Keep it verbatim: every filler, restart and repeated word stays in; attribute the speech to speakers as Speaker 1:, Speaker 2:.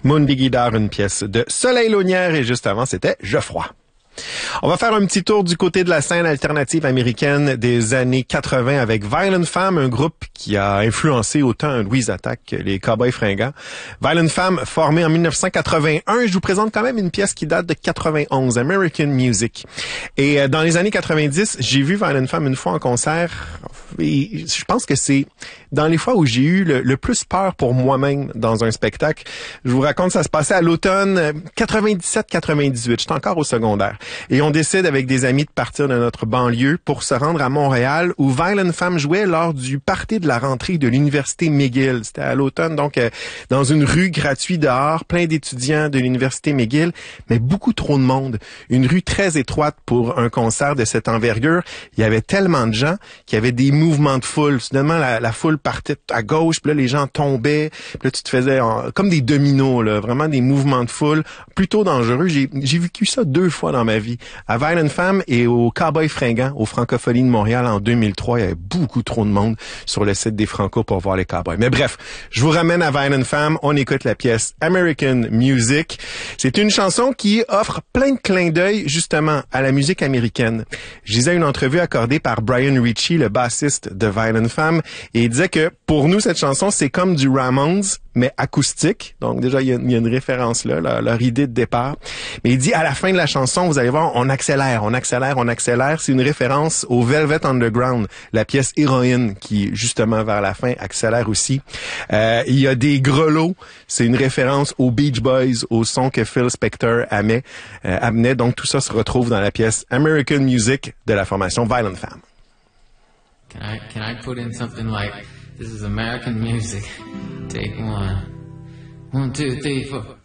Speaker 1: Mundi Guidar, une pièce de Soleil Launière, et juste avant, c'était Geoffroy. On va faire un petit tour du côté de la scène alternative américaine des années quatre-vingts avec Violent Femmes, un groupe qui a influencé autant Louise Attaque que les Cowboys Fringants. Violent Femmes, formé en dix-neuf cent quatre-vingt-un, je vous présente quand même une pièce qui date de quatre-vingt-onze, American Music. Et dans les années quatre-vingt-dix, j'ai vu Violent Femmes une fois en concert, et je pense que c'est dans les fois où j'ai eu le, le plus peur pour moi-même dans un spectacle. Je vous raconte, ça se passait à l'automne quatre-vingt-dix-sept quatre-vingt-dix-huit, j'étais encore au secondaire. Et on décide avec des amis de partir de notre banlieue pour se rendre à Montréal où Violent Femmes jouait lors du party de la rentrée de l'université McGill. C'était à l'automne, donc euh, dans une rue gratuite dehors, plein d'étudiants de l'université McGill, mais beaucoup trop de monde. Une rue très étroite pour un concert de cette envergure. Il y avait tellement de gens qu'il y avait des mouvements de foule. Soudainement, la, la foule partait à gauche, puis là, les gens tombaient. Puis là, tu te faisais en, comme des dominos, là, vraiment des mouvements de foule plutôt dangereux. J'ai, j'ai vécu ça deux fois dans ma vie. À Violent Femmes et au Cowboys Fringants, aux Francopholies de Montréal en deux mille trois, il y avait beaucoup trop de monde sur le site des Franco pour voir les Cowboys. Mais bref, je vous ramène à Violent Femmes. On écoute la pièce American Music. C'est une chanson qui offre plein de clins d'œil justement à la musique américaine. Je lisais une entrevue accordée par Brian Ritchie, le bassiste de Violent Femmes, et il disait que pour nous, cette chanson, c'est comme du Ramones, mais acoustique. Donc déjà, il y a, il y a une référence là, leur, leur idée de départ. Mais il dit, à la fin de la chanson, vous allez voir, on accélère, on accélère, on accélère. C'est une référence au Velvet Underground, la pièce Héroïne, qui, justement, vers la fin, accélère aussi. Euh, il y a des grelots. C'est une référence aux Beach Boys, au son que Phil Spector amenait. Euh, amenait. Donc, tout ça se retrouve dans la pièce American Music de la formation Violent Femmes.
Speaker 2: Can I, can I put in something like, this is American music, take one, one, two, three, four.